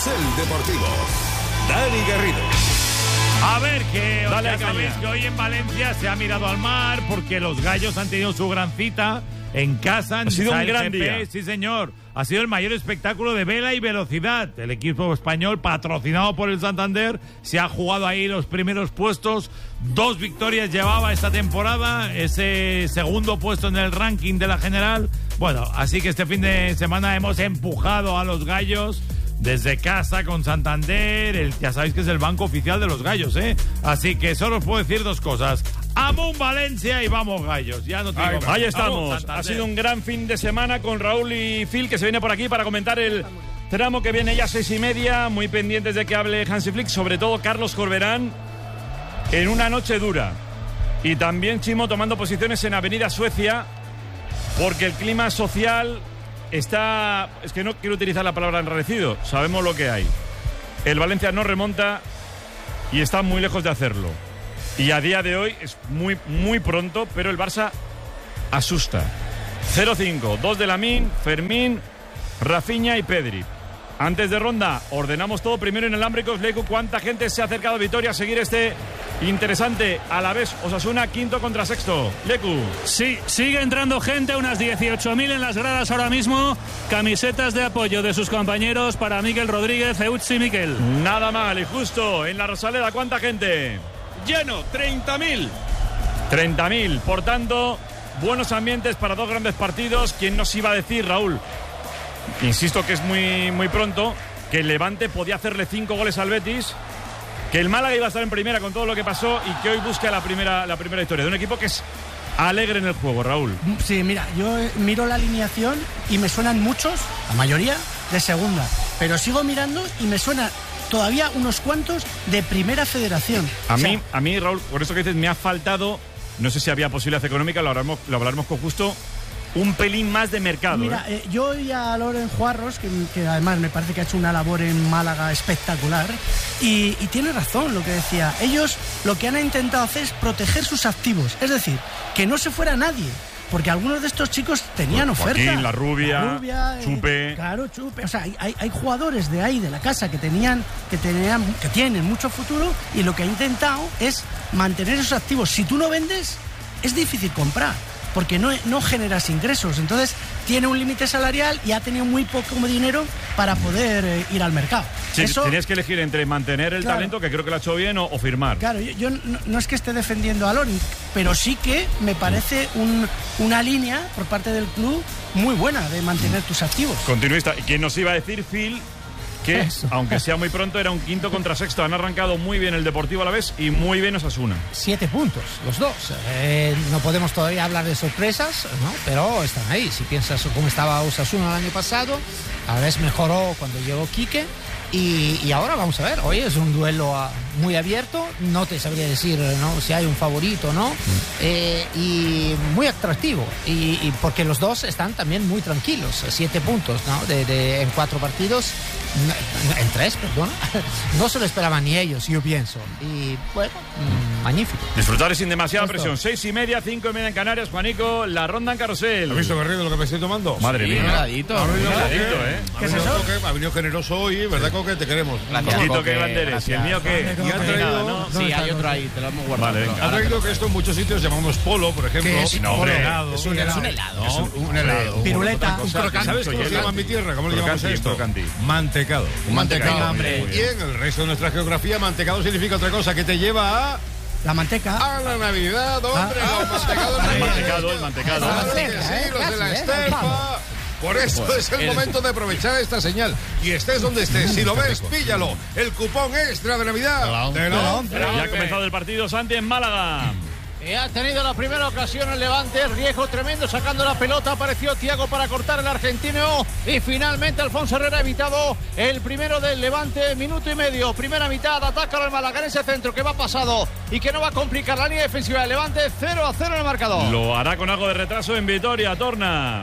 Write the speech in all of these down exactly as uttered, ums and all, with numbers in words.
Carrusel Deportivo. Dani Garrido. A ver, que Dale, ya sabéis que hoy en Valencia se ha mirado al mar porque los gallos han tenido su gran cita en casa. Ha sido un gran día. Sí, señor. Ha sido el mayor espectáculo de vela y velocidad. El equipo español, patrocinado por el Santander, se ha jugado ahí los primeros puestos. Dos victorias llevaba esta temporada, ese segundo puesto en el ranking de la general. Bueno, así que este fin de semana hemos empujado a los gallos desde casa con Santander. El, ya sabéis que es el banco oficial de los gallos, ¿eh? Así que solo os puedo decir dos cosas. ¡Amun Valencia y vamos gallos! Ya no tengo Ahí, más. ahí Vamos, estamos. Ha sido un gran fin de semana con Raúl y Phil, que se viene por aquí para comentar el tramo que viene ya a seis y media. Muy pendientes de que hable Hansi Flick, sobre todo Carlos Corberán, en una noche dura. Y también Chimo tomando posiciones en Avenida Suecia, porque el clima social está... Es que no quiero utilizar la palabra enrarecido. Sabemos lo que hay. El Valencia no remonta y está muy lejos de hacerlo. Y a día de hoy es muy, muy pronto, pero el Barça asusta. cero cinco, dos de Lamine, Fermín, Rafinha y Pedri. Antes de ronda, ordenamos todo primero inalámbricos. Leku, ¿cuánta gente se ha acercado a Vitoria a seguir este interesante Alavés Osasuna, quinto contra sexto? Leku. Sí, sigue entrando gente, unas dieciocho mil en las gradas ahora mismo. Camisetas de apoyo de sus compañeros para Miguel Rodríguez, Eutsi Miquel. Nada mal, y justo en la Rosaleda, ¿cuánta gente? Lleno, treinta mil. treinta mil, por tanto, buenos ambientes para dos grandes partidos. ¿Quién nos iba a decir, Raúl? Insisto que es muy, muy pronto, que el Levante podía hacerle cinco goles al Betis, que el Málaga iba a estar en primera con todo lo que pasó y que hoy busca la primera, la primera victoria de un equipo que es alegre en el juego, Raúl. Sí, mira, yo miro la alineación y me suenan muchos, la mayoría, de segunda, pero sigo mirando y me suena todavía unos cuantos de primera federación. A o sea, mí, a mí, Raúl, por eso que dices, me ha faltado, no sé si había posibilidad económica, lo hablaremos, lo hablaremos con Justo, un pelín más de mercado. Mira, ¿eh? eh, yo oí a Loren Juarros, que, que además me parece que ha hecho una labor en Málaga espectacular, y, y tiene razón lo que decía. Ellos lo que han intentado hacer es proteger sus activos, es decir, que no se fuera nadie. Porque algunos de estos chicos tenían Pues oferta. Joaquín, La Rubia, La Rubia, Chupe. Eh, claro, Chupe. O sea, hay, hay, hay jugadores de ahí, de la casa, que tenían, que tenían, que tienen mucho futuro, y lo que ha intentado es mantener esos activos. Si tú no vendes, es difícil comprar, porque no, no generas ingresos. Entonces, tiene un límite salarial y ha tenido muy poco dinero para poder eh, ir al mercado. Sí, Eso, tenías que elegir entre mantener el Claro. talento, que creo que lo ha hecho bien, o, o firmar. Claro, yo, yo no, no es que esté defendiendo a Loren, pero sí que me parece un, una línea por parte del club muy buena de mantener tus activos. Continuista. ¿Y quién nos iba a decir, Phil, que Eso. aunque sea muy pronto, era un quinto contra sexto? Han arrancado muy bien el Deportivo Alavés y muy bien Osasuna. Siete puntos, los dos. Eh, no podemos todavía hablar de sorpresas, ¿no? Pero están ahí. Si piensas cómo estaba Osasuna el año pasado, a veces mejoró cuando llegó Quique. Y, y ahora vamos a ver, hoy es un duelo a, muy abierto, no te sabría decir, ¿no?, si hay un favorito o no, eh, y muy atractivo, y, y porque los dos están también muy tranquilos, siete puntos, ¿no?, de, de, en cuatro partidos, en tres, perdón, no se lo esperaban ni ellos, yo pienso, y bueno, mmm, magnífico. Disfrutar sin demasiada Esto. presión. Seis y media, cinco y media en Canarias. Juanico, la ronda en Carrusel. ¿Has visto, Garrido, lo que me estoy tomando? Madre Sí, mía. un heladito. Ha venido Un Coque, heladito, ¿eh? Ha venido Coque, ha venido generoso hoy, ¿verdad, Coque? Te queremos. Poquito que banderes. ¿Y el mío qué? Y ha traído, Sí, hay otro ahí, te lo hemos guardado. Vale, venga. ha traído que esto en muchos sitios llamamos polo, por ejemplo. ¿Qué es? No, hombre. Helado. Es un helado. Es un helado. Es un, un helado. Piruleta, Otra cosa. ¿Sabes cómo se llama en mi tierra? ¿Cómo le llamamos a Crocanti, esto? crocanti. Mantecado. Un mantecado, hombre. muy Y bien. en el resto de nuestra geografía, mantecado significa otra cosa, que te lleva a... la manteca. A la Navidad, hombre, Ah. los mantecados El navideños. mantecado, el mantecado. Claro que Manteca, sí, ¿eh? los de la Casi, ¿eh? estepa. Por eso es el el- momento de aprovechar esta señal. Y estés donde estés, si lo ves, píllalo. El cupón extra de Navidad. De la once. Ya ha comenzado el partido, Santi, en Málaga. Y ha tenido la primera ocasión el Levante, el riesgo tremendo sacando la pelota, apareció Thiago para cortar el argentino y finalmente Alfonso Herrera ha evitado el primero del Levante, minuto y medio, primera mitad, ataca al Málaga en ese centro que va pasado y que no va a complicar la línea defensiva del Levante, cero a cero en el marcador. Lo hará con algo de retraso en Vitoria, Torna.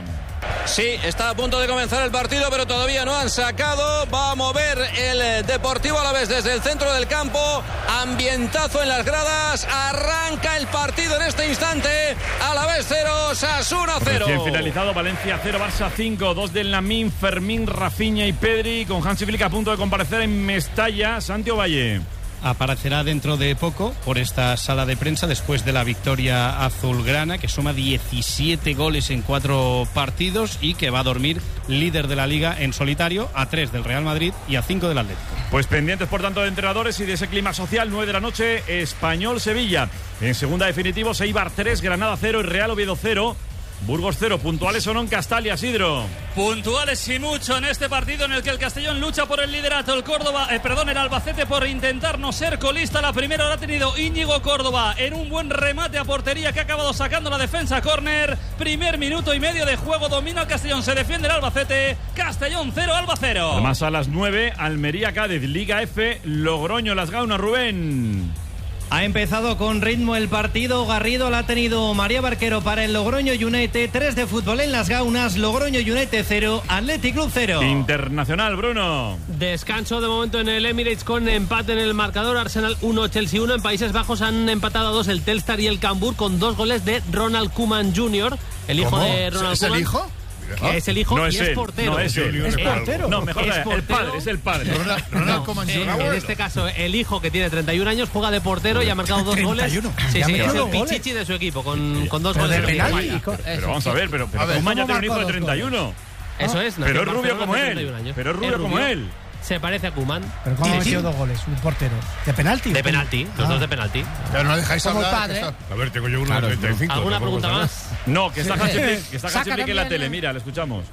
Sí, está a punto de comenzar el partido, pero todavía no han sacado. Va a mover el Deportivo Alavés desde el centro del campo. Ambientazo en las gradas. Arranca el partido en este instante. Alavés cero, Osasuna cero. Recién finalizado, Valencia cero, Barça cinco. Dos del Lamine, Fermín, Rafinha y Pedri. Con Hansi Flick a punto de comparecer en Mestalla. Santiago Valle. Aparecerá dentro de poco por esta sala de prensa después de la victoria azulgrana, que suma diecisiete goles en cuatro partidos y que va a dormir líder de la Liga en solitario, a tres del Real Madrid y a cinco del Atlético. Pues pendientes por tanto de entrenadores y de ese clima social. Nueve de la noche, Español-Sevilla. En segunda definitivo, Eibar tres, Granada cero y Real Oviedo cero. Burgos cero, puntuales o no en Castalia, Isidro. Puntuales y mucho en este partido en el que el Castellón lucha por el liderato. El Córdoba, eh, perdón, el Albacete por intentar no ser colista. La primera la ha tenido Íñigo Córdoba en un buen remate a portería que ha acabado sacando la defensa córner. Primer minuto y medio de juego, domina el Castellón, se defiende el Albacete. Castellón cero, Alba cero. Además a las nueve, Almería Cádiz, Liga F, Logroño Las Gaunas, Rubén. Ha empezado con ritmo el partido. Garrido la ha tenido María Barquero para el Logroño United. tres de fútbol en Las Gaunas. Logroño United cero, Athletic Club cero. Internacional, Bruno. Descanso de momento en el Emirates con empate en el marcador. Arsenal uno, Chelsea uno. En Países Bajos han empatado a dos el Telstar y el Cambuur con dos goles de Ronald Koeman junior El hijo ¿Cómo? de Ronald ¿Es Koeman. el hijo? Que es el hijo no y es, es él, portero. No es él. Es portero. No, mejor es el portero. padre, es el padre. Ronald, Ronald Koeman Eh, junior en este caso, el hijo que tiene treinta y un años juega de portero y ha marcado dos goles. Sí, sí, es el pichichi de su equipo con, con dos Pero goles. de penal. Pero, pero vamos a ver, pero, pero Koeman ya tiene un hijo de treinta y uno. Eso es. Pero es rubio como él. Pero es rubio como él. Se parece a Koeman. Pero ¿cómo ha metido dos goles? Un portero. ¿De penalti? De penalti, los Ah. dos de penalti. Pero no dejáis Como hablar. padre. que está- A ver, tengo yo uno de treinta y cinco. ¿Alguna tampoco pregunta pasa más? nada. No, que está Hansi Flick, que está Hansi Saca Flick en la también, tele. ¿eh? Mira, le escuchamos.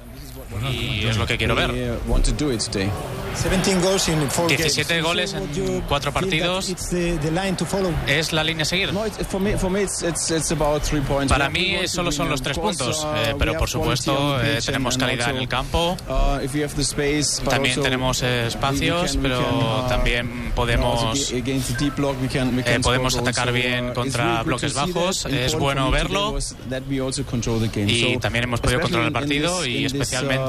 Y es lo que quiero ver. diecisiete goles en cuatro partidos. ¿Es la línea a seguir? Para mí solo son los tres puntos, eh, pero por supuesto eh, tenemos calidad en el campo. También tenemos eh, espacios, pero también podemos, eh, podemos atacar bien contra bloques bajos. Es bueno verlo. Y también hemos podido controlar el partido y especialmente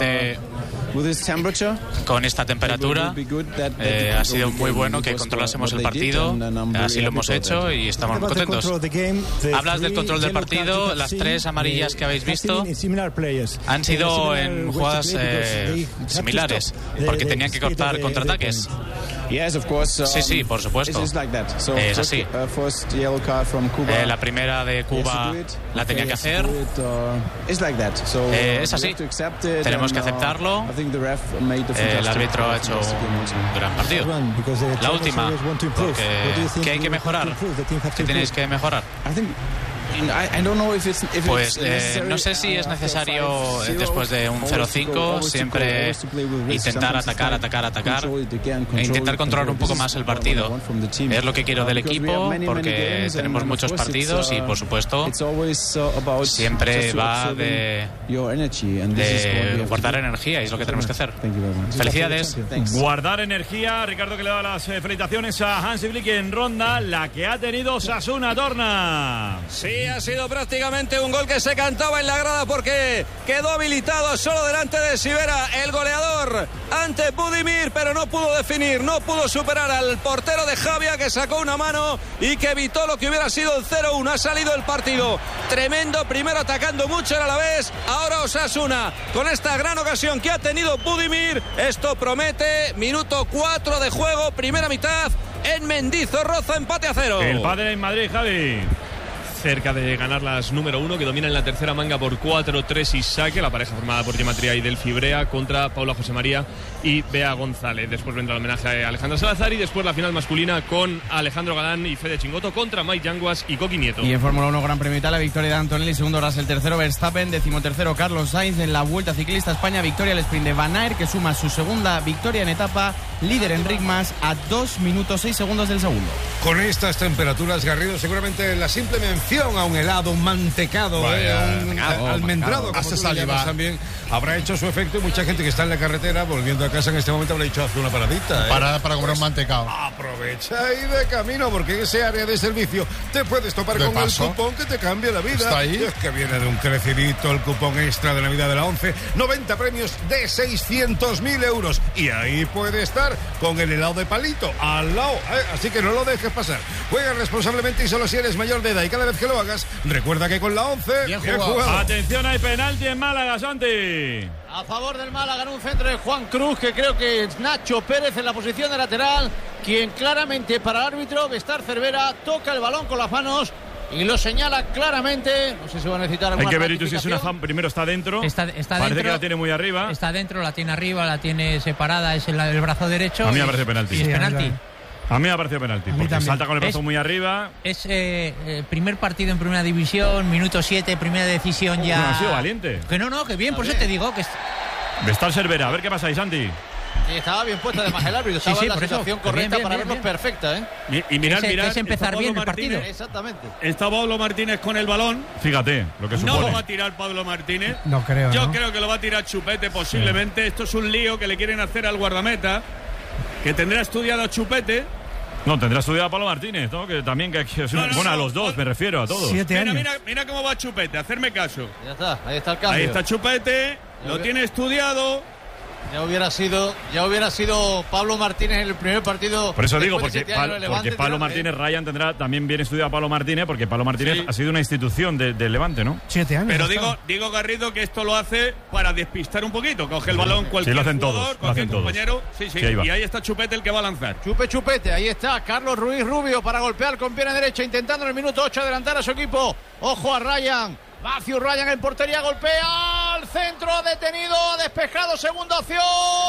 con esta temperatura eh, ha sido muy bueno que controlásemos el partido. Así lo hemos hecho y estamos muy contentos. Hablas del control del partido. Las tres amarillas que habéis visto han sido en jugadas eh, similares porque tenían que cortar contraataques. Sí, sí, por supuesto. Es así. Eh, la primera de Cuba la tenía que hacer. Eh, es así. Tenemos que aceptarlo. Eh, el árbitro ha hecho un gran partido. La última, porque ¿qué hay que mejorar? ¿Qué tenéis que mejorar? Pues eh, no sé si es necesario eh, después de un cero cinco siempre intentar atacar, atacar, atacar e intentar controlar un poco más el partido. Es lo que quiero del equipo porque tenemos muchos partidos y por supuesto siempre va de, de guardar energía y es lo que tenemos que hacer. Felicidades. Guardar energía. Ricardo que le da las eh, felicitaciones a Hansi Flick en ronda, la que ha tenido Osasuna, Torna. Sí, ha sido prácticamente un gol que se cantaba en la grada porque quedó habilitado solo delante de Sivera, el goleador, ante Budimir, pero no pudo definir, no pudo superar al portero de Javia que sacó una mano y que evitó lo que hubiera sido el cero uno. Ha salido el partido tremendo, primero atacando mucho el Alavés, ahora Osasuna con esta gran ocasión que ha tenido Budimir. Esto promete. Minuto cuatro de juego, primera mitad en Mendizorroza, empate a cero. El padre en Madrid, Javi. Cerca de ganar las número uno, que domina en la tercera manga por cuatro tres y saque, la pareja formada por Gematria y Delphi Brea contra Paula José María y Bea González. Después vendrá el homenaje a Alejandra Salazar y después la final masculina con Alejandro Galán y Fede Chingoto contra Mike Yanguas y Coqui Nieto. Y en Fórmula uno Gran Premio Italia, victoria de Antonelli, segundo Russell, tercero Verstappen, decimotercero Carlos Sainz. En la Vuelta Ciclista España, victoria al sprint de Van Aert, que suma su segunda victoria en etapa, líder Enric Mas a dos minutos seis segundos del segundo. Con estas temperaturas, Garrido, seguramente la simple mención afición a un helado, un mantecado, Vaya, eh, un oh, almendrado, como hace tú le llamas también, habrá hecho su efecto y mucha gente que está en la carretera volviendo a casa en este momento habrá dicho hace una paradita. ¿eh? Parada para comer un mantecado. Aprovecha y de camino, porque en ese área de servicio te puedes topar De con paso. el cupón que te cambia la vida. Está ahí. Y es que viene de un crecidito el cupón extra de Navidad de la once, noventa premios de seiscientos mil euros. Y ahí puede estar con el helado de palito al lado, ¿eh? Así que no lo dejes pasar. Juega responsablemente y solo si eres mayor de edad. Y cada vez que lo hagas, recuerda que con la once, bien, bien jugado. jugado. Atención, hay penalti en Málaga, Santi. A favor del Málaga en un centro de Juan Cruz, que creo que es Nacho Pérez en la posición de lateral, quien claramente para el árbitro, Bestar Cervera, toca el balón con las manos y lo señala claramente. No sé si va a necesitar alguna Hay que ver si es una ratificación. zam- primero está dentro. Está, está Parece dentro, que la tiene muy arriba. Está dentro, la tiene arriba, la tiene separada, es el, el brazo derecho. A mí me y- parece penalti. y es Sí, penalti. A mí me ha parecido penalti, porque también. salta con el brazo Es- muy arriba. Es eh, eh, primer partido en primera división, minuto siete, primera decisión ya. No, ha sido valiente. Que no, no, que bien, por eso te digo que es- De estar Cervera, a ver qué pasa ahí, Santi. Sí, estaba bien puesta además el árbitro, Sí, estaba sí, en la por eso. situación Bien, correcta bien, para bien, vernos bien. perfecta, ¿eh? Y, y mirad, Es- mirad. es empezar está bien Pablo el partido. Martínez. Exactamente. Está Pablo Martínez con el balón. Fíjate lo que supone. No lo va a tirar Pablo Martínez. No creo, Yo ¿no? creo que lo va a tirar Chupete posiblemente. Esto es un lío que le quieren hacer al guardameta, que tendrá estudiado a Chupete. No, tendrá estudiado a Pablo Martínez, ¿no? Que también que, que es No, una- no, bueno, a no, los dos, me refiero a todos. Mira, mira, mira cómo va Chupete, hacerme caso. Ya está, ahí está el cambio. Ahí está Chupete, lo tiene estudiado. Ya hubiera sido, ya hubiera sido Pablo Martínez en el primer partido. Por eso digo, después de porque, siete años Pal- de porque Levante, Pablo tirarle. Martínez, Ryan tendrá también bien estudiado a Pablo Martínez, porque Pablo Martínez Sí. ha sido una institución de- del Levante, ¿no? Siete años. Pero ha digo, estado. digo Garrido que esto lo hace para despistar un poquito. Coge el balón cualquier Sí, lo hacen jugador, todos, lo cualquier hacen todos. compañero. Sí, sí, Sí, ahí va. y ahí está Chupete el que va a lanzar. Chupe Chupete, ahí está Carlos Ruiz Rubio para golpear con pierna derecha, intentando en el minuto ocho adelantar a su equipo. Ojo a Ryan. Matthew Ryan en portería, golpea al centro, detenido, despejado, segunda opción.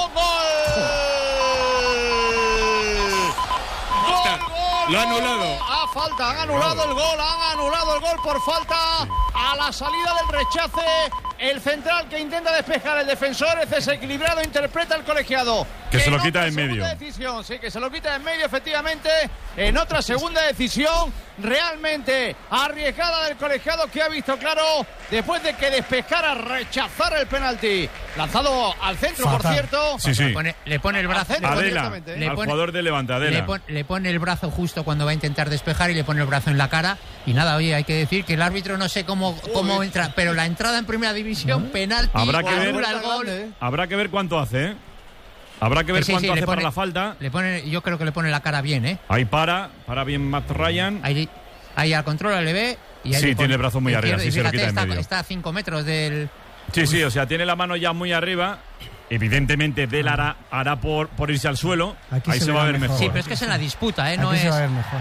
¡Gol! ¡Gol, gol! Lo ha anulado. A falta, han anulado el gol, han anulado el gol por falta. A la salida del rechace, el central que intenta despejar, el defensor es desequilibrado, interpreta el colegiado. Que se lo en quita otra en medio. segunda decisión, sí, que se lo quita en medio, efectivamente. En otra segunda decisión, realmente arriesgada del colegiado, que ha visto claro, después de que despejara, rechazar el penalti. Lanzado al centro, por Fatal. cierto. Sí, sí. le pone, le pone el brazo. centro, Adela, directamente, ¿eh? Le al pone- jugador de Levante, Adela. Le, pon- le pone el brazo justo cuando va a intentar despejar y le pone el brazo en la cara. Y nada, oye, hay que decir que el árbitro no sé cómo, cómo entra, pero la entrada en primera división, penalti, Habrá que ver- anula el gol. Habrá que ver cuánto hace, ¿eh? Habrá que ver Sí, sí, cuánto le hace pone- para la falta. Le pone, yo creo que le pone la cara bien, ¿eh? Ahí para, para bien Matt Ryan. Ahí, ahí al control le ve. Y ahí Sí, le pone tiene el brazo muy arriba, izquierdo, sí, y se lo fíjate, quita en está, medio. está a cinco metros del. Sí, sí, o sea, tiene la mano ya muy arriba. Evidentemente, Del hará, hará por, por irse al suelo. Aquí Ahí se se va a verá ver mejor. mejor. Sí, pero es que es en la disputa, ¿eh? No Aquí se es. va a ver mejor.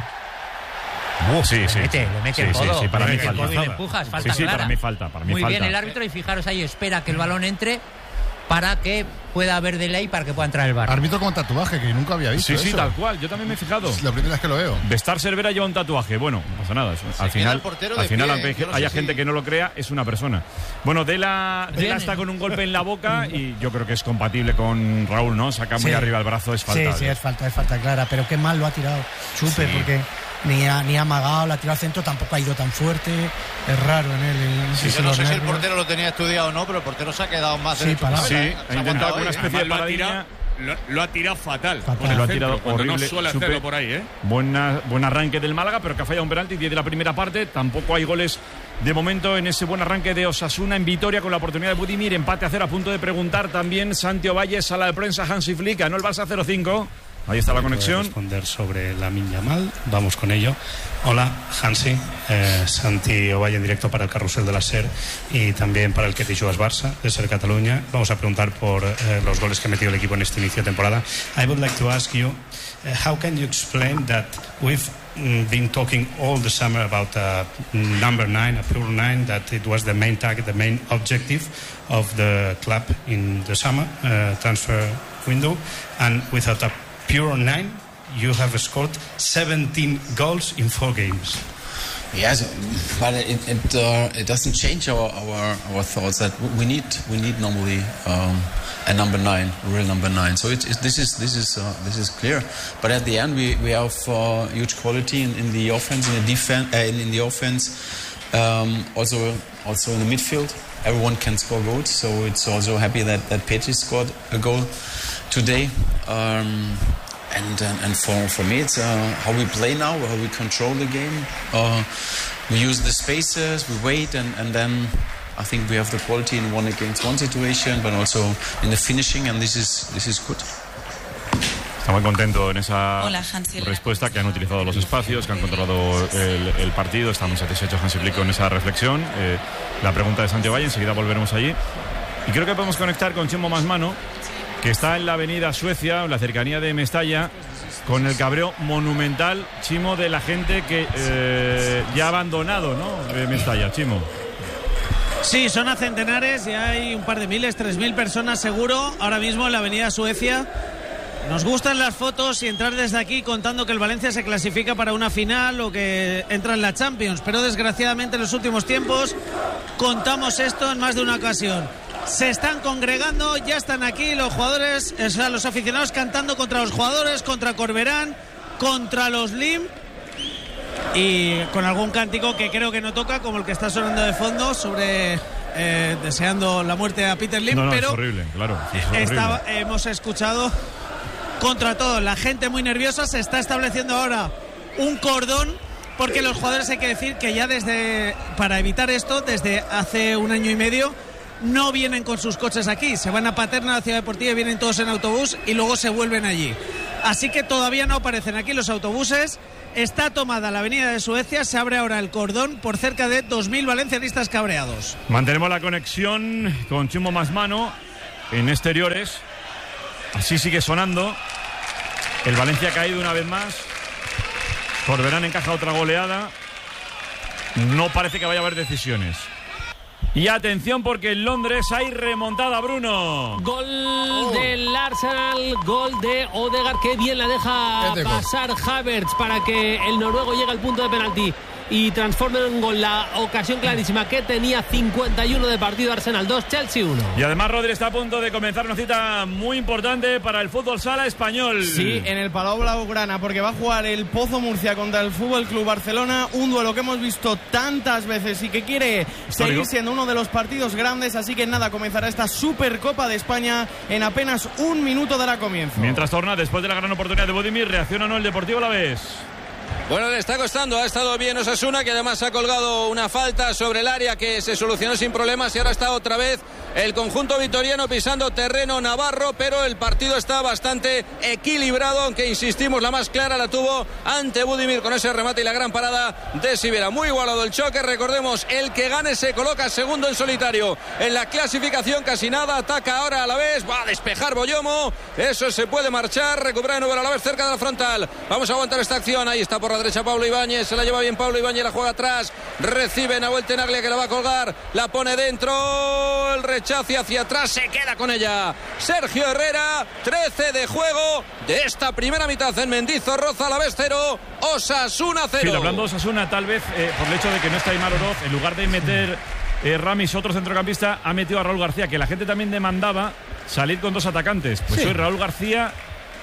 Uh, sí, sí. Le mete, le mete sí, el sí, codo, sí, para le mí mete el falta. codo y le empujas, falta Sí, sí, clara. para mí falta, para mí Muy falta. bien el árbitro, y fijaros ahí, espera que el balón entre para que pueda haber delay para que pueda entrar el bar. Árbitro con tatuaje, que nunca había visto Sí, sí, eso. tal cual. Yo también me he fijado. Es la primera vez que lo veo. Bestar Cervera lleva un tatuaje. Bueno, no pasa nada. Eso, al queda final, el portero al de final pie, aunque yo no sé haya si- gente que no lo crea, es una persona. Bueno, Dela, Dela Bien, está ¿eh? con un golpe en la boca y yo creo que es compatible con Raúl, ¿no? Saca muy Sí. arriba el brazo, es falta. Sí, sí, es falta, es falta clara. Pero qué mal lo ha tirado Chupe, Sí. porque ni ha, ni ha amagado, la ha tirado al centro, tampoco ha ido tan fuerte. Es raro en él. el- Sí, si yo no los sé si el nervios. portero lo tenía estudiado o no, pero el portero se ha quedado más Sí, derecho. parado. Sí, Se ha aguantado intentado ahí, una ¿eh? especie de Además, lo ha paradilla. tirado, lo, lo ha tirado fatal. Fatal. Por el Lo ha centro, tirado cuando horrible. no suele Chupe. hacerlo por ahí, ¿eh? Buena, buen arranque del Málaga, pero que ha fallado un penalti, diez de la primera parte. Tampoco hay goles de momento en ese buen arranque de Osasuna en Vitoria, con la oportunidad de Budimir. Empate a cero, a punto de preguntar también Santi Ovalle, sala de prensa, Hansi Flick. Ganó el Barça cero cinco. Ahí está la conexión. Responder sobre Lamine Yamal, vamos con ello. Hola, Hansi, eh, Santi Ovalle en directo para el Carrusel de la SER y también para el Que te Jugas Barça de SER Cataluña. Vamos a preguntar por eh, los goles que ha metido el equipo en este inicio de temporada. I would like to ask you, uh, how can you explain that we've mm, been talking all the summer about a number nine, a pure nine, that it was the main target, the main objective of the club in the summer uh, transfer window, and without a pure nine, you have scored seventeen goals in four games. Yes, but it it, uh, it doesn't change our, our our thoughts that we need we need normally um, a number nine, a real number nine. So it, it, this is this is uh, this is clear. But at the end, we we have uh, huge quality in, in the offense, in the defense, uh, in, in the offense. Um, also also in the midfield, everyone can score goals. So it's also happy that that Petri scored a goal today. Um, and, and and for for me, it's uh, how we play now, how we control the game. Uh, we use the spaces, we wait, and and then. I think we have the quality in one against one situation, but also in the finishing, and this is this is good. Está muy contento en esa Hola, Hansi. respuesta, que han utilizado los espacios, que han controlado el, el partido. Estamos satisfechos, Hansi Flick, con esa reflexión. Eh, la pregunta de Santiago Valle, enseguida volveremos allí. Y creo que podemos conectar con Chimo Masmano, que está en la avenida Suecia, en la cercanía de Mestalla, con el cabreo monumental, Chimo, de la gente que eh, ya ha abandonado, ¿no?, de Mestalla, Chimo. Sí, son a centenares y hay un par de miles, tres mil personas seguro ahora mismo en la avenida Suecia. Nos gustan las fotos y entrar desde aquí contando que el Valencia se clasifica para una final o que entra en la Champions, pero desgraciadamente en los últimos tiempos contamos esto en más de una ocasión. Se están congregando, ya están aquí los jugadores, o sea, los aficionados cantando contra los jugadores, contra Corberán, contra los Lim. Y con algún cántico que creo que no toca, como el que está sonando de fondo sobre eh, deseando la muerte a Peter Lim. No, no, pero es horrible, claro. Es horrible. Estaba, hemos escuchado contra todo. La gente muy nerviosa. Se está estableciendo ahora un cordón, porque los jugadores, hay que decir que ya desde, para evitar esto, desde hace un año y medio no vienen con sus coches aquí. Se van a Paterna, a la Ciudad Deportiva, y vienen todos en autobús y luego se vuelven allí. Así que todavía no aparecen aquí los autobuses. Está tomada la avenida de Suecia, se abre ahora el cordón por cerca de dos mil valencianistas cabreados. Mantenemos la conexión con Chimo Masmano en exteriores. Así sigue sonando. El Valencia ha caído una vez más. Corberán encaja otra goleada. No parece que vaya a haber decisiones. Y atención, porque en Londres hay remontada, Bruno. Gol oh. del Arsenal, gol de Odegaard, que bien la deja pasar Havertz para que el noruego llegue al punto de penalti y transforme en un gol la ocasión clarísima que tenía. Cincuenta y uno de partido, Arsenal dos, Chelsea uno. Y además Rodri está a punto de comenzar una cita muy importante para el fútbol sala español. Sí, en el Palau Blaugrana, porque va a jugar el Pozo Murcia contra el Fútbol Club Barcelona, un duelo que hemos visto tantas veces y que quiere Histórico. seguir siendo uno de los partidos grandes. Así que nada, comenzará esta Supercopa de España en apenas un minuto dará comienzo. Mientras torna, después de la gran oportunidad de Budimir, reacciona o no el Deportivo Alavés. Bueno, le está costando, ha estado bien Osasuna, que además ha colgado una falta sobre el área que se solucionó sin problemas, y ahora está otra vez el conjunto vitoriano pisando terreno navarro, pero el partido está bastante equilibrado, aunque insistimos, la más clara la tuvo ante Budimir con ese remate y la gran parada de Sivera. Muy igualado el choque, recordemos, el que gane se coloca segundo en solitario en la clasificación, casi nada, ataca ahora a la vez, va a despejar Boyomo, eso se puede marchar, recupera de nuevo a la vez cerca de la frontal, vamos a aguantar esta acción, ahí está por la derecha Pablo Ibáñez, se la lleva bien Pablo Ibáñez, la juega atrás, recibe Nahuel Tenaglia, que la va a colgar, la pone dentro, el rechace hacia atrás, se queda con ella Sergio Herrera. Trece de juego de esta primera mitad en Mendizorroza, Alavés cero, Osasuna cero. Sí, hablando de Osasuna, tal vez eh, por el hecho de que no está Aimar Oroz, en lugar de meter eh, Ramis, otro centrocampista, ha metido a Raúl García, que la gente también demandaba salir con dos atacantes. Pues sí. Hoy Raúl García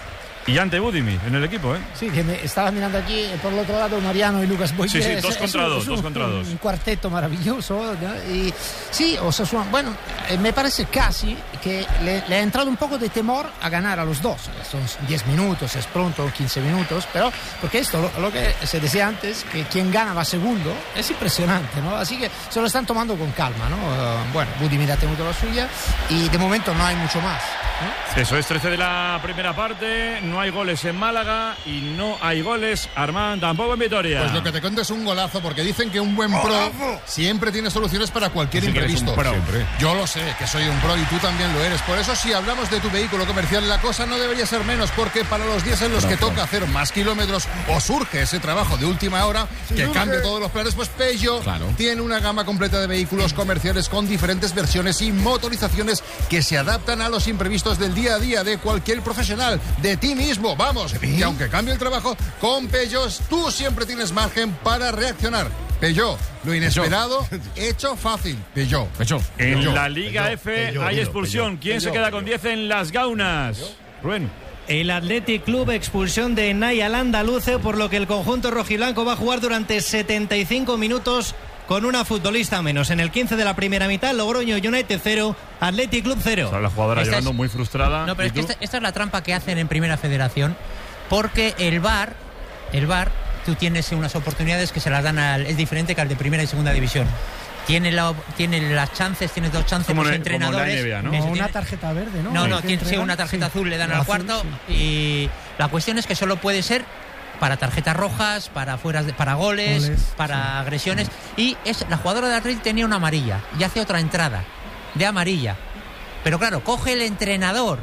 y Ante Budimir en el equipo, ¿eh? Sí, que me estaba mirando aquí por el otro lado Mariano y Lucas Boyes. Sí, sí, dos es, contra es dos, un, dos contra un, dos. Un cuarteto maravilloso, ¿no? Y sí, Osasuna, bueno, eh, me parece casi que le, le ha entrado un poco de temor a ganar a los dos. Son diez minutos, es pronto, quince minutos, pero porque esto, lo, lo que se decía antes, que quien gana va segundo, es impresionante, ¿no? Así que se lo están tomando con calma, ¿no? Uh, bueno, Budimir ha tenido la suya y de momento no hay mucho más, ¿no? Eso es, trece de la primera parte, no hay goles en Málaga y no hay goles, Armán, tampoco en Vitoria. Pues lo que te cuento es un golazo, porque dicen que un buen pro siempre tiene soluciones para cualquier Dicen que eres imprevisto. un pro. Siempre. Yo lo sé, que soy un pro y tú también lo eres. Por eso, si hablamos de tu vehículo comercial, la cosa no debería ser menos, porque para los días en los Pro, que pro. toca hacer más kilómetros o surge ese trabajo de última hora Sí, que surge. cambie todos los planes, pues Peugeot Claro. tiene una gama completa de vehículos comerciales con diferentes versiones y motorizaciones que se adaptan a los imprevistos del día a día de cualquier profesional, de ti mismo, vamos. Y aunque cambie el trabajo, con Peugeot tú siempre tienes margen para reaccionar. Peugeot. Lo inesperado, hecho fácil. Peugeot. Peugeot. En Peugeot. la Liga Peugeot. F Peugeot. hay Peugeot. expulsión. ¿Quién Peugeot. se queda con diez en las gaunas? Rubén. El Athletic Club, expulsión de Nay al andaluce, por lo que el conjunto rojiblanco va a jugar durante setenta y cinco minutos con una futbolista menos. En el quince de la primera mitad, Logroño United cero, Athletic Club cero. O sea, la jugadora Esta llegando es- muy frustrada. No, pero ¿Y es que tú? esta, esta es la trampa que hacen en Primera Federación, porque el V A R, el V A R, tú tienes unas oportunidades que se las dan al, es diferente que al de Primera y Segunda División. Tiene, la, tiene las chances, tiene dos chances Como los en- como en la entrenadores. N B A, ¿no? Eso O una tiene- tarjeta verde, ¿no? No, no, Que tiene sí, entregan. una tarjeta Sí. azul le dan La al azul, cuarto sí. y la cuestión es que solo puede ser para tarjetas rojas, para fueras de- para goles, Goles, para agresiones, y es la jugadora de Atlético tenía una amarilla y hace otra entrada de amarilla. Pero claro, coge el entrenador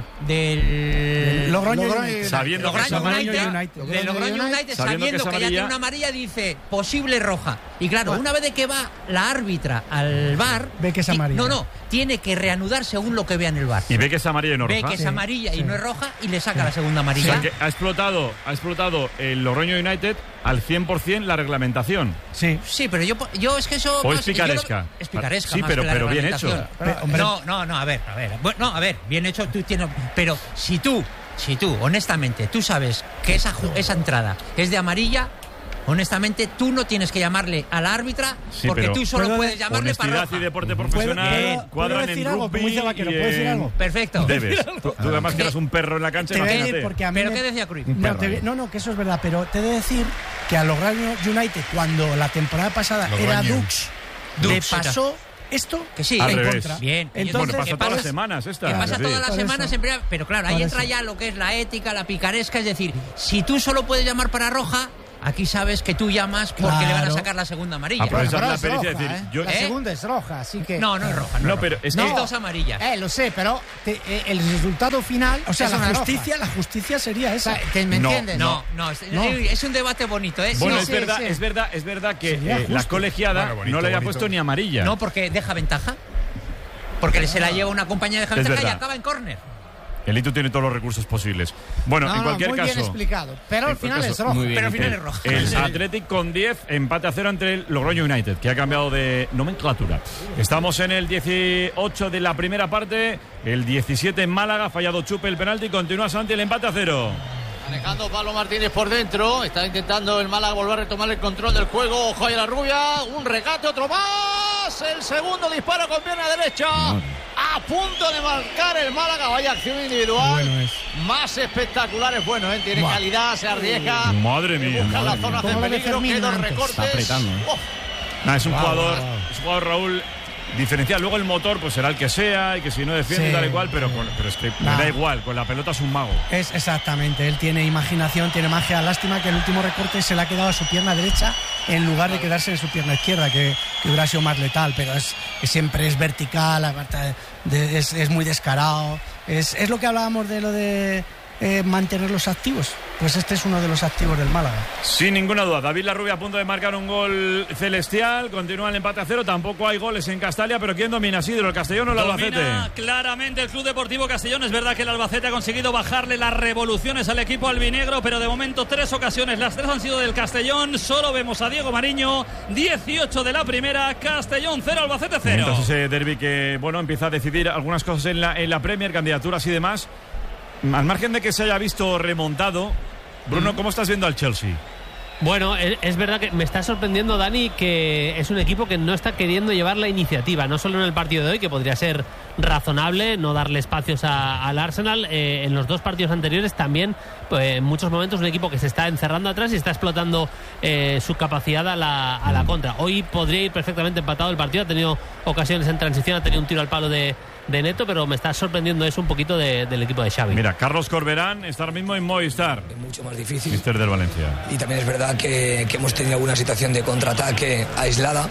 del Logroño Logroño United. Sabiendo que es Logroño amarilla. United, United. de Logroño Logroño United, sabiendo sabiendo que que, es ya amarilla. tiene una amarilla, dice posible roja. Y claro, una vez de que va la árbitra al V A R, Ve que es ti- amarilla. No, no, tiene que reanudar según lo que vea en el V A R. Y ve que es amarilla y no Ve roja. que es Sí, amarilla y sí. no es roja y le saca la segunda O amarilla. sea, que ha explotado, ha explotado el Logroño United al cien por ciento la reglamentación. Sí. Sí, pero yo, yo es que eso... ¿O más- es picaresca? yo lo- Es picaresca. Sí, más pero- que la pero bien reglamentación. hecho. Pero, hombre, No, no, no, a ver, a ver. Bueno, no, a ver, bien hecho, tú tienes... Pero si tú, si tú, honestamente, tú sabes que esa, ju- esa entrada es de amarilla, honestamente, tú no tienes que llamarle a la árbitra Sí, porque pero- tú solo ¿Puedo- puedes llamarle para Honestidad roja. y deporte ¿Puedo- profesional puedo- cuadran puedo decir en algo? rugby Como dice Vaquero, y ¿puedo decir en- algo? Perfecto. Debes. Tú, tú además que eras un perro en la cancha, Te voy a imagínate. decir porque a mí ¿Pero me- qué decía Cruyff? No, perro te- ahí. no, no, que eso es verdad, pero te he de decir que a Logroño United, cuando la temporada pasada era Logroño. Dux, le Dux, pasó esto Que sí, Al en revés. contra. Bien. Entonces, Bueno, pasa ¿qué todas las pasa? semanas esta. Que pasa sí. todas las Por semanas eso. en primera, pero claro, ahí Por entra eso. ya lo que es la ética, la picaresca, es decir, si tú solo puedes llamar para roja, aquí sabes que tú llamas porque Claro. le van a sacar la segunda amarilla. Aprovechar Pero la es pericia y roja, decir, ¿eh? yo- La ¿Eh? segunda es roja, así que... No, no es roja. No, No, pero es es que- dos amarillas. Eh, lo sé, pero te- eh, el resultado final. O sea, es la una roja. justicia, la justicia sería O esa. sea, ¿te- ¿Me No, entiendes? No, no, es, No. es un debate bonito, ¿eh? Bueno, Sí, es sí, verdad, sí. es verdad, es verdad que Sería eh, la justo. colegiada Bueno, bonito, no le había bonito. puesto ni amarilla. No, porque deja ventaja. Porque se la lleva una compañía de Es ventaja y verdad. acaba en córner. El Itu tiene todos los recursos posibles. Bueno, No, en no, cualquier muy caso. bien explicado. Pero al en final cualquier es caso, roja. muy bien. Pero al final El, es roja. el Athletic con diez, empate a cero entre el Logroño United, que ha cambiado de nomenclatura. Estamos en el dieciocho de la primera parte, el diecisiete en Málaga, ha fallado Chupe el penalti, continúa Santi el empate a cero. Manejando Pablo Martínez por dentro. Está intentando el Málaga volver a retomar el control del juego. Ojo ahí a la rubia. Un regate, otro más. El segundo disparo con pierna derecha. A punto de marcar el Málaga. Vaya acción individual. Bueno es. Más espectacular es bueno, ¿eh? Tiene Buah. calidad, se arriesga. Madre mía, Busca madre la mía. zona de Como lo de peligro. Fermín Que dos antes. recortes. Está apretando, ¿eh? Uf. Nah, es un Wow, jugador, wow. es un jugador Raúl diferencial. Luego el motor pues será el que sea y que si no defiende Sí. tal y cual, pero, con- pero es que Nah. me da igual, con la pelota es un mago. Es exactamente, él tiene imaginación, tiene magia. Lástima que el último recorte se le ha quedado a su pierna derecha en lugar de quedarse en su pierna izquierda, que, que hubiera sido más letal, pero es que siempre es vertical, aparte de- es, es muy descarado. Es, es lo que hablábamos de lo de eh, mantenerlos activos. Pues este es uno de los activos del Málaga. Sin ninguna duda, David Larrubia a punto de marcar un gol celestial, continúa el empate a cero, tampoco hay goles en Castalia, pero ¿quién domina? ¿Sidro, el Castellón o el Albacete? Domina claramente el Club Deportivo Castellón. Es verdad que el Albacete ha conseguido bajarle las revoluciones al equipo albinegro, pero de momento tres ocasiones, las tres han sido del Castellón. Solo vemos a Diego Mariño, dieciocho de la primera, Castellón cero, Albacete cero. Mientras ese derbi que, bueno, empieza a decidir algunas cosas en la, en la Premier, candidaturas y demás, al margen de que se haya visto remontado, Bruno, ¿cómo estás viendo al Chelsea? Bueno, es, es verdad que me está sorprendiendo, Dani, que es un equipo que no está queriendo llevar la iniciativa, no solo en el partido de hoy, que podría ser razonable no darle espacios a- al Arsenal. Eh, en los dos partidos anteriores también, pues, en muchos momentos, un equipo que se está encerrando atrás y está explotando eh, su capacidad a la, a la contra. Hoy podría ir perfectamente empatado el partido, ha tenido ocasiones en transición, ha tenido un tiro al palo de, de Neto, pero me está sorprendiendo eso un poquito de- del equipo de Xavi. Mira, Carlos Corberán está ahora mismo en Movistar. Mucho más difícil. Mister del Valencia. Y también es verdad que, que hemos tenido alguna situación de contraataque aislada,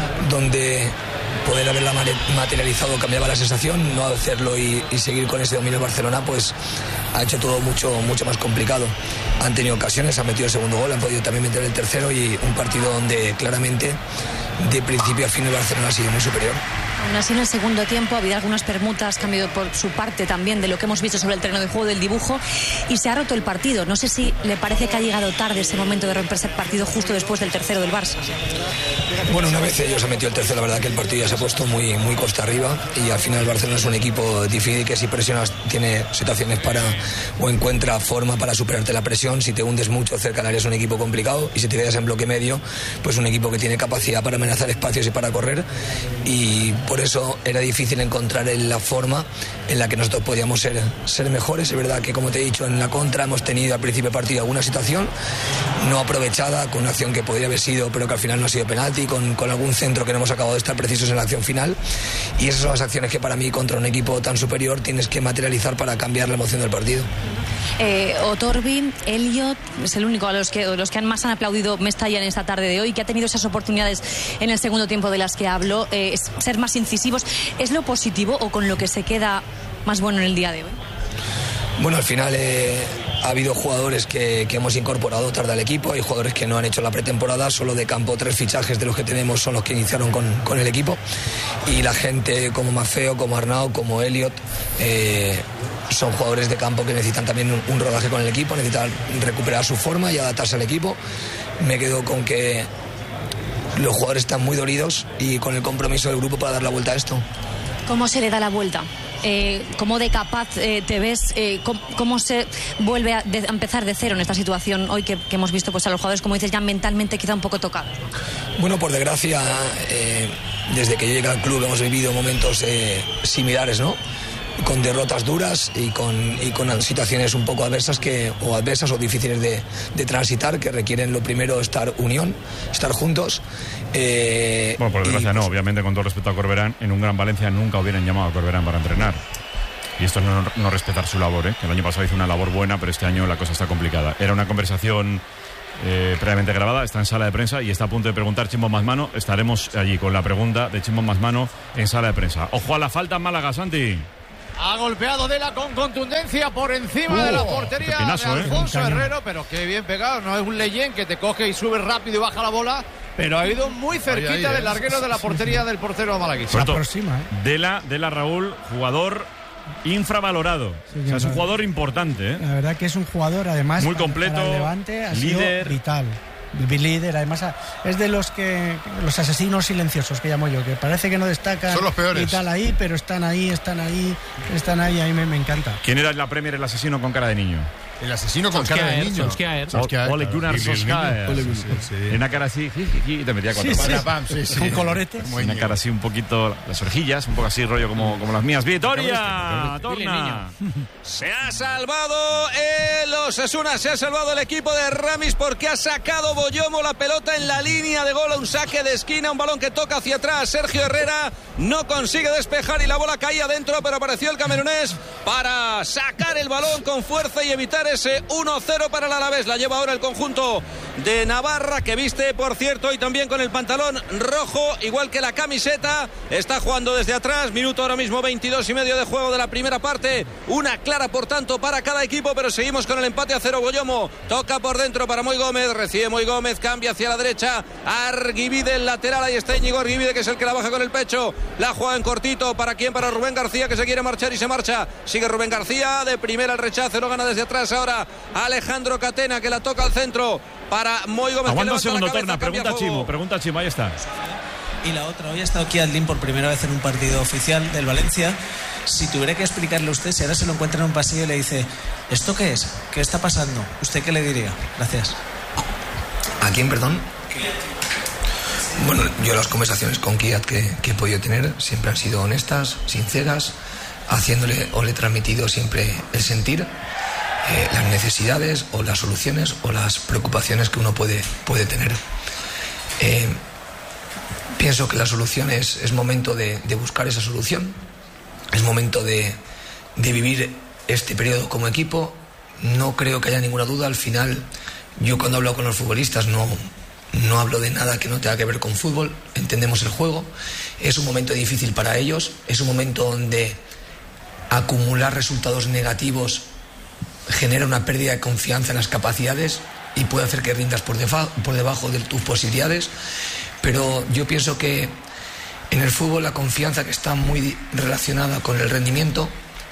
donde poder haberla mare- materializado cambiaba la sensación, no hacerlo y, y seguir con ese dominio de Barcelona, pues ha hecho todo mucho, mucho más complicado. Han tenido ocasiones, han metido el segundo gol, han podido también meter el tercero y un partido donde claramente de principio a fin el Barcelona ha sido muy superior. Aún así, en el segundo tiempo ha habido algunas permutas, cambio por su parte también de lo que hemos visto sobre el terreno de juego del dibujo, y se ha roto el partido. No sé si le parece que ha llegado tarde ese momento de romperse el partido justo después del tercero del Barça. Bueno, una vez ellos han metido el tercero, la verdad que el partido ya se ha puesto muy, muy costa arriba, y al final el Barcelona es un equipo difícil que si presionas tiene situaciones para o encuentra forma para superarte la presión. Si te hundes mucho cerca del área es un equipo complicado, y si te quedas en bloque medio, pues un equipo que tiene capacidad para amenazar espacios y para correr, y por eso era difícil encontrar la forma en la que nosotros podíamos ser, ser mejores. Es verdad que, como te he dicho, en la contra hemos tenido al principio del partido alguna situación no aprovechada, con una acción que podría haber sido, pero que al final no ha sido penalti, con, con algún centro que no hemos acabado de estar precisos en la acción final, y esas son las acciones que para mí contra un equipo tan superior tienes que materializar para cambiar la emoción del partido. Eh, Otorbi, Elliot, es el único a los que, los que han más han aplaudido Mestalla en esta tarde de hoy, que ha tenido esas oportunidades en el segundo tiempo de las que hablo, eh, es ser más incisivos. ¿Es lo positivo o con lo que se queda más bueno en el día de hoy? Bueno, al final eh, ha habido jugadores que, que hemos incorporado tarde al equipo, hay jugadores que no han hecho la pretemporada, solo de campo tres fichajes de los que tenemos son los que iniciaron con, con el equipo, y la gente como Maffeo, como Arnau, como Elliot, eh, son jugadores de campo que necesitan también un, un rodaje con el equipo, necesitan recuperar su forma y adaptarse al equipo. Me quedo con que los jugadores están muy dolidos y con el compromiso del grupo para dar la vuelta a esto. ¿Cómo se le da la vuelta? Eh, ¿Cómo de capaz eh, te ves? Eh, ¿cómo, ¿Cómo se vuelve a, de, a empezar de cero en esta situación hoy que, que hemos visto pues, a los jugadores, como dices, ya mentalmente quizá un poco tocados? Bueno, por desgracia, eh, desde que yo llegué al club hemos vivido momentos eh, similares, ¿no? Con derrotas duras y con, y con situaciones un poco adversas que, o adversas o difíciles de, de transitar, que requieren lo primero estar unión, estar juntos. Eh, bueno, por desgracia y, no, obviamente con todo respeto a Corberán, en un Gran Valencia nunca hubieran llamado a Corberán para entrenar. Y esto es no, no respetar su labor, ¿eh? Que el año pasado hizo una labor buena, pero este año la cosa está complicada. Era una conversación eh, previamente grabada, está en sala de prensa y está a punto de preguntar Chimbo Masmano. Estaremos allí con la pregunta de Chimbo Masmano en sala de prensa. Ojo a la falta en Málaga, Santi. Ha golpeado Dela con contundencia por encima uh, de la portería pinazo, de Alfonso eh. Herrero, pero qué bien pegado. No es un Leyen que te coge y sube rápido y baja la bola, pero ha ido muy cerquita ahí, ahí, del larguero eh. de la portería del portero malaguista. Se aproxima, ¿eh? Dela, Dela Raúl, jugador infravalorado. Sí, o sea, es un jugador importante, ¿eh? La verdad que es un jugador, además, muy completo, para el Levante, ha líder, sido vital. Líder, además es de los que los asesinos silenciosos que llamo yo, que parece que no destacan, son los peores y tal ahí, pero están ahí, están ahí, están ahí, a mí me, me encanta. ¿Quién era en la Premier el asesino con cara de niño? El asesino con cara de niño. Ole Gunnar Solskjaer. Una cara así, y te metía cuatro palos. Con coloretes. Una cara así un poquito, las orejillas, un poco así rollo como, como las mías. ¡Vitoria! ¡Torna! Se ha salvado el Osasuna, se ha salvado el equipo de Ramis porque ha sacado Boyomo la pelota en la línea de gol, un saque de esquina, un balón que toca hacia atrás. Sergio Herrera no consigue despejar y la bola caía dentro, pero apareció el camerunés para sacar el balón con fuerza y evitar ese uno cero para el Alavés. La lleva ahora el conjunto de Navarra, que viste, por cierto, y también con el pantalón rojo, igual que la camiseta. Está jugando desde atrás, minuto ahora mismo veintidós y medio de juego de la primera parte. Una clara, por tanto, para cada equipo, pero seguimos con el empate a cero. Boyomo toca por dentro para Moy Gómez, recibe Moy Gómez, cambia hacia la derecha, Arguibide el lateral, ahí está Íñigo Arguibide, que es el que la baja con el pecho. La juega en cortito, ¿para quién? Para Rubén García, que se quiere marchar y se marcha. Sigue Rubén García, de primera el rechazo, lo gana desde atrás ahora Alejandro Catena, que la toca al centro para Moy Gómez. Aguanta un segundo, Torna, pregunta Chimo, pregunta Chimo, ahí está. Y la otra, hoy ha estado aquí Adlín por primera vez en un partido oficial del Valencia. Si tuviera que explicarle a usted, si ahora se lo encuentra en un pasillo y le dice, ¿esto qué es? ¿Qué está pasando? ¿Usted qué le diría? Gracias. ¿A quién, perdón? Bueno, yo las conversaciones con Kiat que, que he podido tener siempre han sido honestas, sinceras, haciéndole o le he transmitido siempre el sentir, eh, las necesidades o las soluciones o las preocupaciones que uno puede, puede tener. Eh, pienso que la solución es, es momento de, de buscar esa solución, es momento de, de vivir este periodo como equipo. No creo que haya ninguna duda. Al final, yo cuando hablo con los futbolistas no, no hablo de nada que no tenga que ver con fútbol, entendemos el juego, es un momento difícil para ellos, es un momento donde acumular resultados negativos genera una pérdida de confianza en las capacidades y puede hacer que rindas por, defa- por debajo de tus posibilidades, pero yo pienso que En el fútbol la confianza, que está muy relacionada con el rendimiento,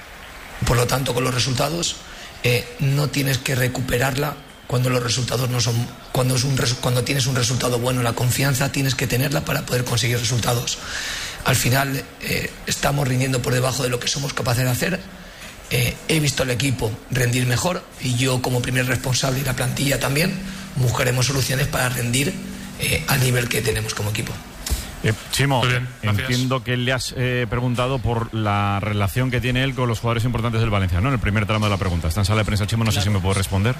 por lo tanto con los resultados, eh, no tienes que recuperarla cuando los resultados no son, cuando, es un, cuando tienes un resultado bueno. La confianza tienes que tenerla para poder conseguir resultados. Al final eh, estamos rindiendo por debajo de lo que somos capaces de hacer. Eh, he visto al equipo rendir mejor y yo, como primer responsable y la plantilla también, buscaremos soluciones para rendir eh, al nivel que tenemos como equipo. Eh, Chimo, entiendo que le has eh, preguntado por la relación que tiene él con los jugadores importantes del Valencia, ¿no? En el primer tramo de la pregunta. Está en sala de prensa, Chimo, no claro. sé si me puedo responder.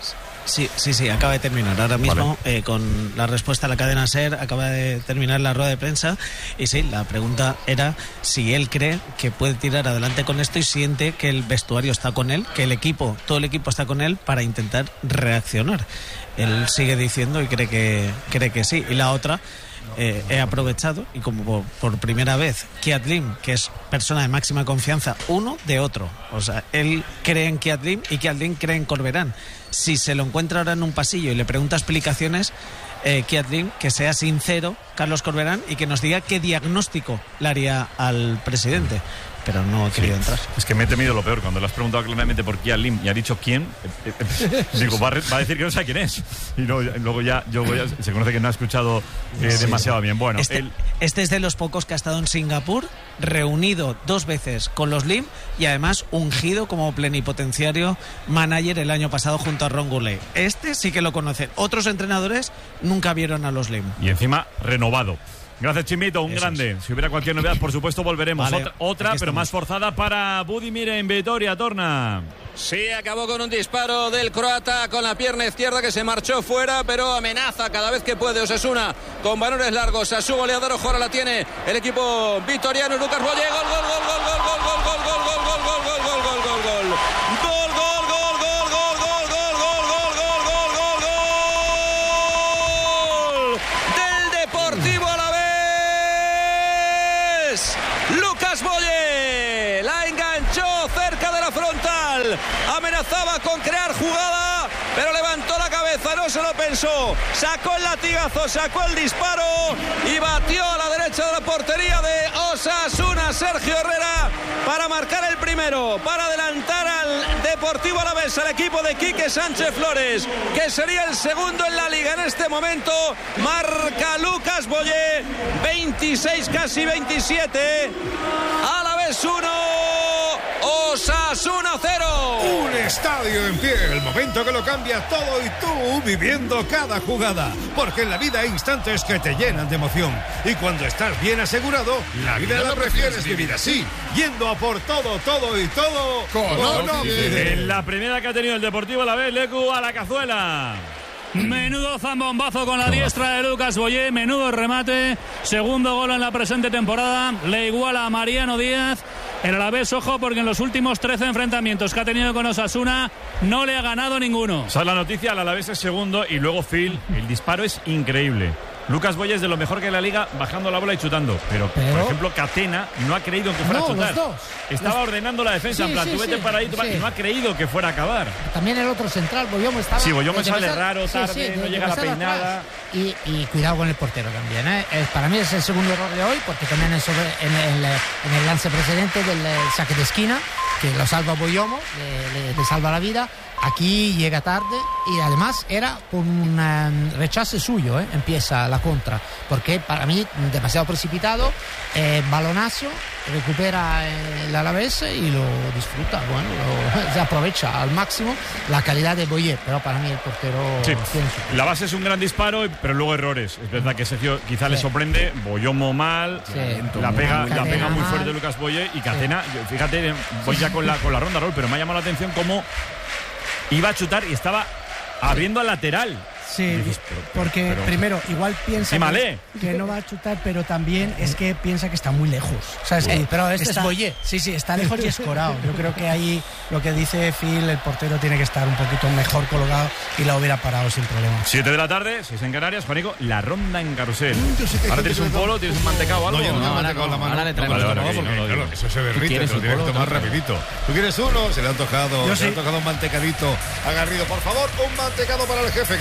Sí, sí, sí, acaba de terminar. Ahora mismo, vale. eh, con la respuesta a la cadena SER, acaba de terminar la rueda de prensa. Y sí, la pregunta era si él cree que puede tirar adelante con esto y siente que el vestuario está con él, que el equipo, todo el equipo está con él para intentar reaccionar. Él sigue diciendo y cree que, cree que sí. Y la otra... Eh, he aprovechado y como por, por primera vez Kiat Lim, que es persona de máxima confianza uno de otro, o sea, él cree en Kiat Lim y Kiat Lim cree en Corberán. Si se lo encuentra ahora en un pasillo y le pregunta explicaciones, eh, Kiat Lim, que sea sincero Carlos Corberán y que nos diga qué diagnóstico le haría al presidente. Pero no he querido sí. entrar. Es que me he temido lo peor. Cuando le has preguntado claramente por Kiat Lim y ha dicho quién, eh, eh, digo, va a, va a decir que no sabe quién es. Y no, luego ya, yo voy a, se conoce que no ha escuchado eh, sí, demasiado sí. bien. Bueno, este, él... este es de los pocos que ha estado en Singapur, reunido dos veces con los Lim y además ungido como plenipotenciario manager el año pasado junto a Ron Gourlay. Este sí que lo conocen. Otros entrenadores nunca vieron a los Lim. Y encima renovado. Gracias, Chimito, un Eso grande. Es. Si hubiera cualquier novedad, por supuesto, volveremos. Vale, otra, otra pero más forzada para Budimir en Vitoria, Torna. Sí, acabó con un disparo del croata con la pierna izquierda que se marchó fuera, pero amenaza cada vez que puede Osasuna con balones largos. A su goleador, ojo, ahora la tiene el equipo vitoriano. Lucas Boye, gol, gol, gol, gol, gol, gol, gol, gol, gol, gol, gol, gol, gol, gol, gol, gol, gol, gol, Lucas Boye la enganchó cerca de la frontal, amenazaba con crear jugada, pero levantó la cabeza, no se lo pensó, sacó el latigazo, sacó el disparo y batió a la derecha de la portería de Osasuna, Sergio Herrera, para marcar el primero, para adelantar al Deportivo Alavés, al equipo de Quique Sánchez Flores, que sería el segundo en la liga en este momento. Marca Lucas Boye, veintiséis, casi veintisiete. Alavés uno, Osasuna cero. Un estadio en pie, el momento que lo cambia todo y tú viviendo cada jugada. Porque en la vida hay instantes que te llenan de emoción. Y cuando estás bien asegurado, la vida la prefieres vivir así. Yendo a por todo, todo y todo con Onofre. En la primera que ha tenido el Deportivo Alavés, Lecu a la cazuela. Menudo zambombazo con la diestra de Lucas Boye, menudo remate, segundo gol en la presente temporada, le iguala a Mariano Díaz. El Alavés, ojo, porque en los últimos trece enfrentamientos que ha tenido con Osasuna no le ha ganado ninguno. O sea, la noticia, el Alavés es segundo y luego Phil, el disparo es increíble. Lucas Boye es de lo mejor que la liga bajando la bola y chutando. Pero, pero... por ejemplo, Catena no ha creído que fuera no, a chutar. Los dos. Estaba los... ordenando la defensa, sí, en plan, sí, tú vete sí, para ahí, sí. y no ha creído que fuera a acabar. También el otro central, Boyomo estaba... Sí, Boyomo sale raro, tarde, sí, sí, no llega a la peinada. Y, y cuidado con el portero también, ¿eh? Para mí es el segundo error de hoy, porque también en, sobre, en, el, en el lance precedente del saque de esquina, que lo salva Boyomo, le, le, le salva la vida. Aquí llega tarde y además era con un um, rechace suyo, ¿eh? Empieza la contra, porque para mí demasiado precipitado, eh, balonazo, recupera el Alavés y lo disfruta, bueno, lo, se aprovecha al máximo la calidad de Boye, pero para mí el portero sí. tiene su... La base es un gran disparo, pero luego errores. Es verdad que Sergio quizá sí. le sorprende, Boyomo mal, sí. la pega, la pega muy fuerte Lucas Boye y Catena, sí. fíjate, voy ya con la, con la ronda, Raúl, pero me ha llamado la atención cómo iba a chutar y estaba abriendo al lateral. Sí, dices, pero, pero, porque pero, primero, igual piensa sí, que, que no va a chutar, pero también es que piensa que está muy lejos. ¿Sabes? Sí, que pero este está, es Boye. Sí, sí, está lejos y escorado. Yo creo que ahí lo que dice Phil, el portero tiene que estar un poquito mejor colocado y la hubiera parado sin problema. siete de la tarde, seis en Canarias, Juanico, la ronda en carrusel. Ahora tienes un polo, tienes un mantecado o algo. No, yo no tengo mantecado en la mano. Ahora le traemos vale, vale, no, claro, eso se derrite, te lo tienes que tomar rapidito. ¿Tú quieres uno? Se le ha tocado, se le ha tocado un mantecadito agarrido. Por favor, un mantecado para el jefe, que no le falte un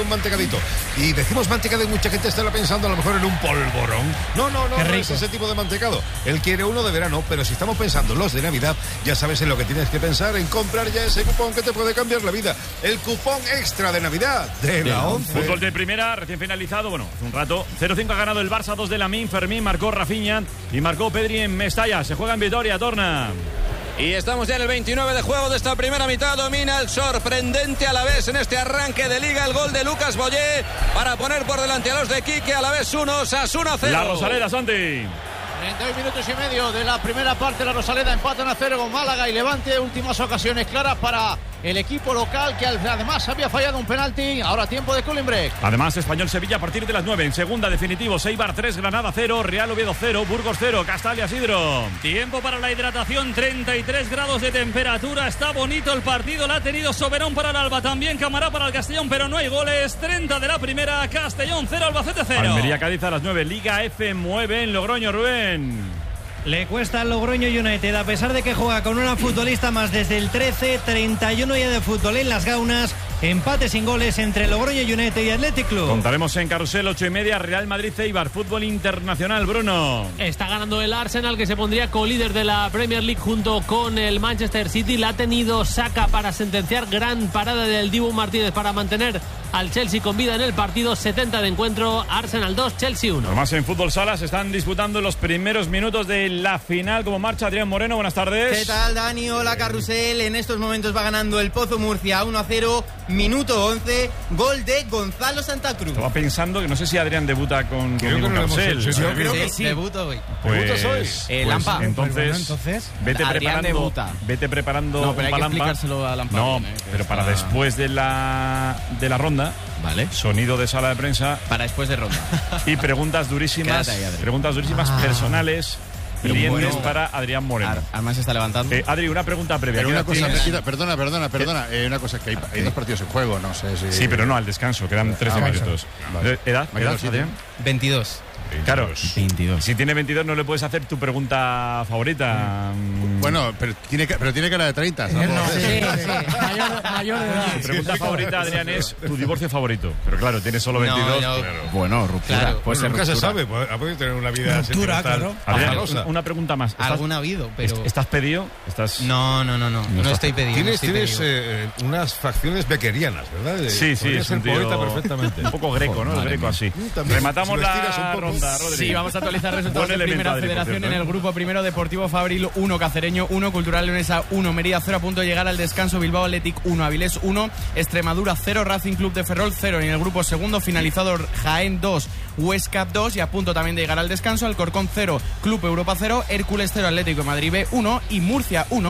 un mantecadito. Y decimos mantecado y mucha gente estará pensando a lo mejor en un polvorón. No, no, no, no es ese tipo de mantecado. Él quiere uno de verano, pero si estamos pensando en los de Navidad, ya sabes en lo que tienes que pensar, en comprar ya ese cupón que te puede cambiar la vida. El cupón extra de Navidad de la once. Fútbol de primera, recién finalizado, bueno, hace un rato. cero cinco ha ganado el Barça, dos de Lamine, Fermín, marcó Rafinha y marcó Pedri en Mestalla. Se juega en Vitoria, Torna. Y estamos ya en el veintinueve de juego de esta primera mitad. Domina el sorprendente Alavés en este arranque de liga. El gol de Lucas Boyé para poner por delante a los de Quique. Alavés uno, Osasuna cero. La Rosaleda, Santi. treinta y un minutos y medio de la primera parte. La Rosaleda empatan a cero con Málaga y Levante. Últimas ocasiones claras para el equipo local, que además había fallado un penalti. Ahora tiempo de cooling break. Además, Español-Sevilla a partir de las nueve. En segunda, definitivo, Eibar tres, Granada cero, Real Oviedo cero, Burgos cero, Castalia Sidro. Tiempo para la hidratación, treinta y tres grados de temperatura. Está bonito el partido, la ha tenido Soberón para el Alba, también Camará para el Castellón, pero no hay goles. treinta de la primera, Castellón cero, Albacete cero. Almería-Cádiz a las nueve, Liga F mueve en Logroño, Rubén. Le cuesta al Logroño United, a pesar de que juega con una futbolista más desde el trece, treinta y uno ya de fútbol en las gaunas. Empate sin goles entre Logroño United y Athletic Club. Contaremos en Carrusel, ocho y media, Real Madrid-Eibar, fútbol internacional, Bruno. Está ganando el Arsenal, que se pondría co-líder de la Premier League junto con el Manchester City. La ha tenido Saka para sentenciar, gran parada del Dibu Martínez para mantener al Chelsea con vida en el partido. setenta de encuentro, Arsenal dos, Chelsea uno. Además, en Fútbol Sala se están disputando los primeros minutos de la final. ¿Cómo marcha Adrián Moreno? Buenas tardes. ¿Qué tal, Dani? Hola, Carrusel. En estos momentos va ganando el Pozo Murcia uno a cero, minuto once, gol de Gonzalo Santa Cruz. Estaba pensando que no sé si Adrián debuta con Creo conmigo que no en lo hemos Carrusel. hecho. Yo creo que sí. Debuto hoy. Pues, ¿Debutas hoy? pues Eh, Lampa. Entonces, Pues bueno, entonces, vete Adrián preparando, debuta. vete preparando No, pero hay un que palampa. explicárselo a Lampa No, bien, eh, que pero para está- después de la de la ronda. Vale. Sonido de sala de prensa. Para después de ronda. Y preguntas durísimas, Quédate ahí, Adri. preguntas durísimas Ah. personales. Pero Clientes bueno. para Adrián Moreno. Además se está levantando. Eh, Adri, una pregunta previa. Pero ¿Qué una edad cosa, tienes? Pepita, perdona, perdona, perdona. Eh, una cosa, que hay, hay dos partidos en juego, no sé si... Sí, pero no, al descanso, quedan trece Ah, vale. minutos. Vale. ¿Edad? Me quedo ¿Edad, sin- Adrián? veintidós. Claro, veintidós. Si tiene veintidós no le puedes hacer tu pregunta favorita. Bueno, pero tiene, ca- pero tiene cara de treinta. ¿sabes? No, Sí, sí, sí. Mayor, mayor de edad. Tu pregunta favorita, Adrián, es tu divorcio favorito. Pero claro, tienes solo No, veintidós. no. Claro. Bueno, ruptura. Claro. Pues nunca se sabe, pues, ha podido tener una vida Ruptura, sentimental claro. Adrián, azarosa. una, una pregunta más. ¿Estás- Alguna ha habido, pero... est- ¿Estás pedido? ¿Estás... No, no, no, no. No, estás- estoy pedido. no Tienes, estoy tienes pedido. eh, unas facciones beckerianas, ¿verdad? Eh, Sí, sí, podrías es ser un tío poeta perfectamente. un poco greco, ¿no? El Madre greco mía. así. También, Rematamos si lo estiras un la poco. ronda, Rodri. Sí, vamos a actualizar resultados Buen de elemento, Primera Adri, por Federación cierto, en ¿eh? el grupo primero. Deportivo Fabril uno, Cacereño uno, Cultural Leonesa uno, Mérida cero, a punto de llegar al descanso. Bilbao Athletic uno, Avilés uno, Extremadura cero, Racing Club de Ferrol cero. En el grupo segundo, finalizado Jaén dos, Huesca dos, y a punto también de llegar al descanso. Alcorcón cero, Club Europa cero, Hércules cero, Atlético de Madrid B uno y Murcia uno.